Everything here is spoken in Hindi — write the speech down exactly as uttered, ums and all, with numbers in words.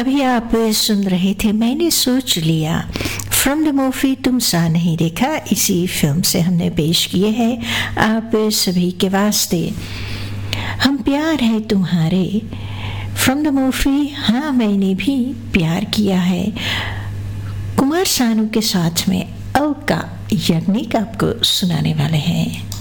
अभी आप सुन रहे थे मैंने सोच लिया फ्रॉम द मूवी तुम सा नहीं देखा। इसी फिल्म से हमने पेश किए हैं आप सभी के वास्ते हम प्यार है तुम्हारे। फ्रॉम द मूवी हाँ मैंने भी प्यार किया है, कुमार सानू के साथ में अलका याग्निक आपको सुनाने वाले हैं।